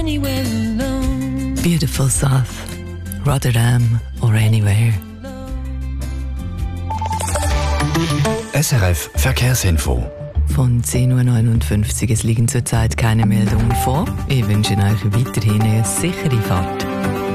anywhere alone. Beautiful South, Rotterdam or anywhere. SRF Verkehrsinfo. Von 10.59 Uhr, es liegen zurzeit keine Meldungen vor. Ich wünsche euch weiterhin eine sichere Fahrt.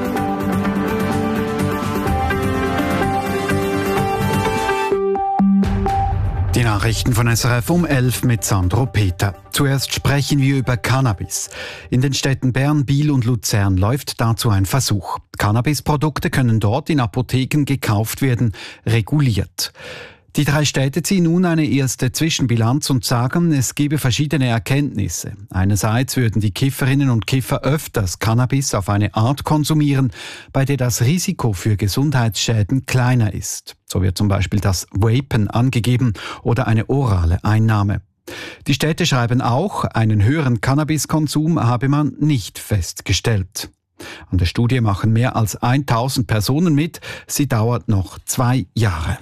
Die Nachrichten von SRF um 11 mit Sandro Peter. Zuerst sprechen wir über Cannabis. In den Städten Bern, Biel und Luzern läuft dazu ein Versuch. Cannabisprodukte können dort in Apotheken gekauft werden, reguliert. Die 3 Städte ziehen nun eine erste Zwischenbilanz und sagen, es gebe verschiedene Erkenntnisse. Einerseits würden die Kifferinnen und Kiffer öfters Cannabis auf eine Art konsumieren, bei der das Risiko für Gesundheitsschäden kleiner ist. So wird zum Beispiel das Vapen angegeben oder eine orale Einnahme. Die Städte schreiben auch, einen höheren Cannabiskonsum habe man nicht festgestellt. An der Studie machen mehr als 1000 Personen mit. Sie dauert noch 2 Jahre.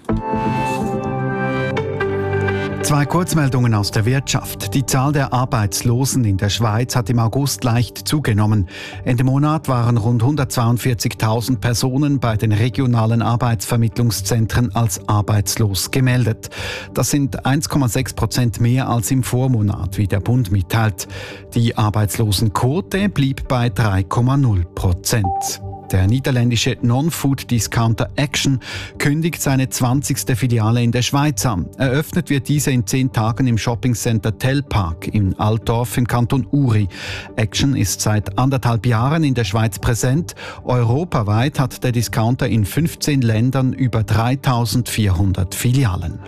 2 Kurzmeldungen aus der Wirtschaft. Die Zahl der Arbeitslosen in der Schweiz hat im August leicht zugenommen. Ende Monat waren rund 142.000 Personen bei den regionalen Arbeitsvermittlungszentren als arbeitslos gemeldet. Das sind 1,6% mehr als im Vormonat, wie der Bund mitteilt. Die Arbeitslosenquote blieb bei 3,0%. Der niederländische Non-Food-Discounter Action kündigt seine 20. Filiale in der Schweiz an. Eröffnet wird diese in 10 Tagen im Shoppingcenter Telpark in Altdorf im Kanton Uri. Action ist seit 1,5 Jahren in der Schweiz präsent. Europaweit hat der Discounter in 15 Ländern über 3.400 Filialen.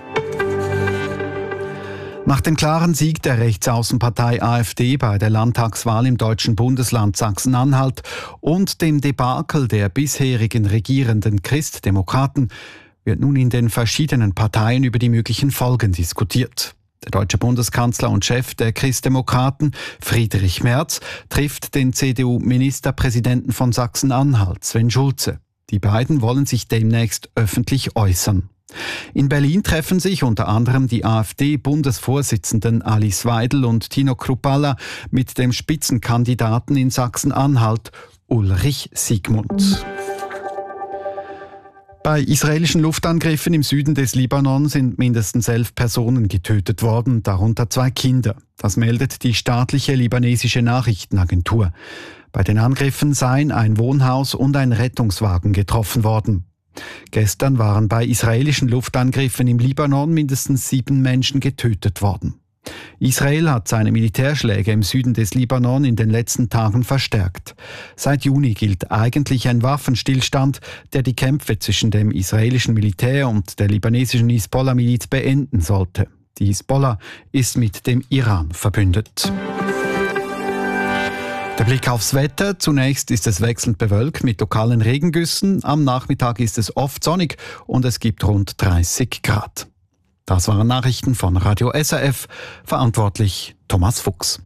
Nach dem klaren Sieg der Rechtsaußenpartei AfD bei der Landtagswahl im deutschen Bundesland Sachsen-Anhalt und dem Debakel der bisherigen regierenden Christdemokraten wird nun in den verschiedenen Parteien über die möglichen Folgen diskutiert. Der deutsche Bundeskanzler und Chef der Christdemokraten, Friedrich Merz, trifft den CDU-Ministerpräsidenten von Sachsen-Anhalt, Sven Schulze. Die beiden wollen sich demnächst öffentlich äußern. In Berlin treffen sich unter anderem die AfD-Bundesvorsitzenden Alice Weidel und Tino Kruppalla mit dem Spitzenkandidaten in Sachsen-Anhalt, Ulrich Siegmund. Bei israelischen Luftangriffen im Süden des Libanon sind mindestens 11 Personen getötet worden, darunter 2 Kinder. Das meldet die staatliche libanesische Nachrichtenagentur. Bei den Angriffen seien ein Wohnhaus und ein Rettungswagen getroffen worden. Gestern waren bei israelischen Luftangriffen im Libanon mindestens 7 Menschen getötet worden. Israel hat seine Militärschläge im Süden des Libanon in den letzten Tagen verstärkt. Seit Juni gilt eigentlich ein Waffenstillstand, der die Kämpfe zwischen dem israelischen Militär und der libanesischen Hisbollah-Miliz beenden sollte. Die Hisbollah ist mit dem Iran verbündet. Der Blick aufs Wetter. Zunächst ist es wechselnd bewölkt mit lokalen Regengüssen. Am Nachmittag ist es oft sonnig und es gibt rund 30 Grad. Das waren Nachrichten von Radio SRF. Verantwortlich Thomas Fuchs.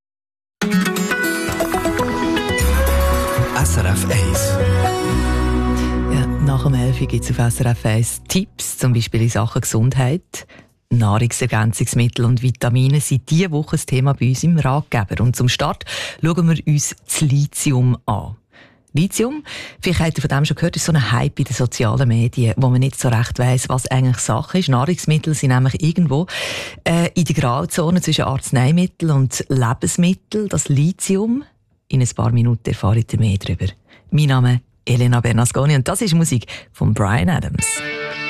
SRF 1. Ja, nach dem 11 gibt es auf SRF 1 Tipps, zum Beispiel in Sachen Gesundheit. Nahrungsergänzungsmittel und Vitamine sind diese Woche das Thema bei uns im Ratgeber. Und zum Start schauen wir uns das Lithium an. Lithium, vielleicht habt ihr von dem schon gehört, ist so ein Hype in den sozialen Medien, wo man nicht so recht weiss, was eigentlich Sache ist. Nahrungsmittel sind nämlich irgendwo in der Grauzone zwischen Arzneimittel und Lebensmittel. Das Lithium, in ein paar Minuten erfahrt ihr mehr darüber. Mein Name ist Elena Bernasconi und das ist Musik von Bryan Adams.